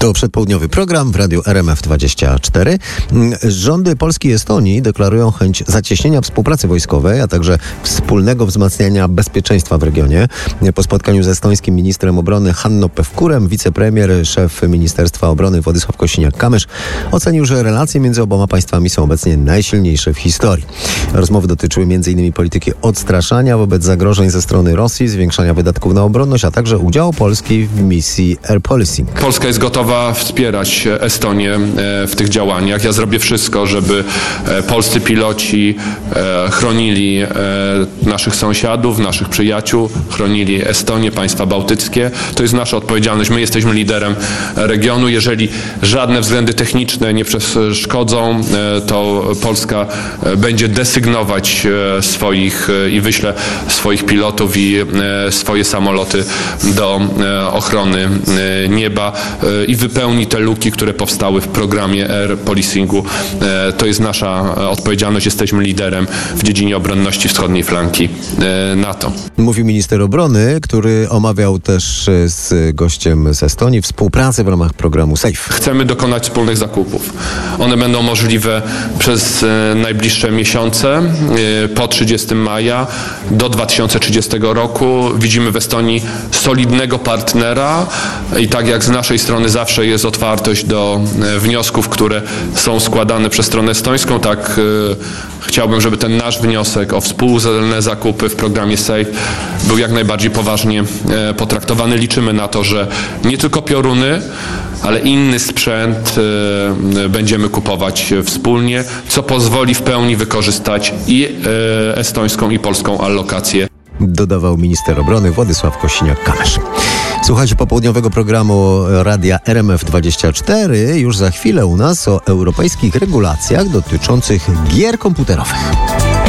To przedpołudniowy program w radiu RMF24. Rządy Polski i Estonii deklarują chęć zacieśnienia współpracy wojskowej, a także wspólnego wzmacniania bezpieczeństwa w regionie. Po spotkaniu z estońskim ministrem obrony Hanno Pevkurem wicepremier, szef Ministerstwa Obrony Władysław Kosiniak-Kamysz ocenił, że relacje między oboma państwami są obecnie najsilniejsze w historii. Rozmowy dotyczyły m.in. polityki odstraszania wobec zagrożeń ze strony Rosji, zwiększania wydatków na obronność, a także udziału Polski w misji Air Policing. Polska jest gotowa wspierać Estonię w tych działaniach. Ja zrobię wszystko, żeby polscy piloci chronili naszych sąsiadów, naszych przyjaciół, chronili Estonię, państwa bałtyckie. To jest nasza odpowiedzialność. My jesteśmy liderem regionu. Jeżeli żadne względy techniczne nie przeszkodzą, to Polska będzie desygnować swoich i wyśle swoich pilotów i swoje samoloty do ochrony nieba i wypełni te luki, które powstały w programie Air Policingu. To jest nasza odpowiedzialność. Jesteśmy liderem w dziedzinie obronności wschodniej flanki NATO. Mówi minister obrony, który omawiał też z gościem z Estonii współpracę w ramach programu SAFE. Chcemy dokonać wspólnych zakupów. One będą możliwe przez najbliższe miesiące, po 30 maja do 2030 roku. Widzimy w Estonii solidnego partnera i tak jak z naszej strony zawsze jest otwartość do wniosków, które są składane przez stronę estońską, tak chciałbym, żeby ten nasz wniosek o wspólne zakupy w programie SAFE był jak najbardziej poważnie potraktowany. Liczymy na to, że nie tylko pioruny, ale inny sprzęt będziemy kupować wspólnie, co pozwoli w pełni wykorzystać i estońską, i polską allokację. Dodawał minister obrony Władysław Kosiniak-Kamysz. Słuchajcie popołudniowego programu radia RMF24. Już za chwilę u nas o europejskich regulacjach dotyczących gier komputerowych.